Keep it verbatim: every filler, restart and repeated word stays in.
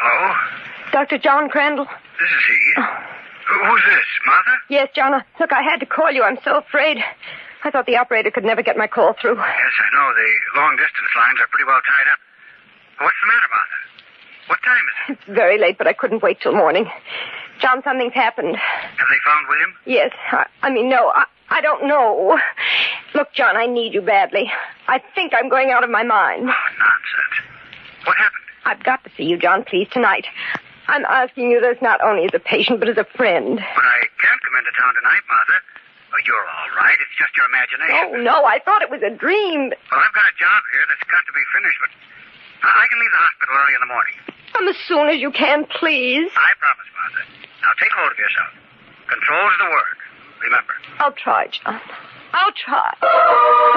Hello? Doctor John Crandall? This is he. Oh. Who's this, Martha? Yes, John. Look, I had to call you. I'm so afraid. I thought the operator could never get my call through. Yes, I know. The long-distance lines are pretty well tied up. What's the matter, Martha? What time is it? It's very late, but I couldn't wait till morning. John, something's happened. Have they found William? Yes. I, I mean, no, I, I don't know. Look, John, I need you badly. I think I'm going out of my mind. Oh, nonsense. What happened? I've got to see you, John, please, tonight. I'm asking you this not only as a patient, but as a friend. But I can't come into town tonight, Martha. Oh, you're all right. It's just your imagination. Oh, no, I thought it was a dream. Well, I've got a job here that's got to be finished, but I can leave the hospital early in the morning. Come as soon as you can, please. I promise, Martha. Now, take hold of yourself. Control's the word. Remember. I'll try, John. I'll try.